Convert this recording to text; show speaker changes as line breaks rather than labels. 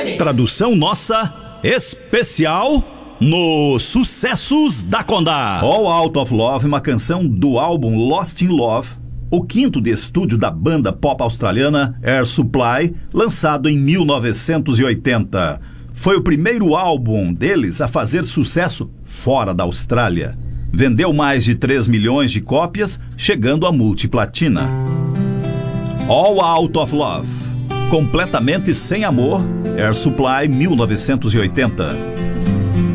Tradução nossa especial nos Sucessos da Condá. All Out of Love, uma canção do álbum Lost in Love, o quinto de estúdio da banda pop australiana Air Supply, lançado em 1980. Foi o primeiro álbum deles a fazer sucesso fora da Austrália. Vendeu mais de 3 milhões de cópias, chegando a multiplatina. All Out of Love, completamente sem amor, Air Supply 1980.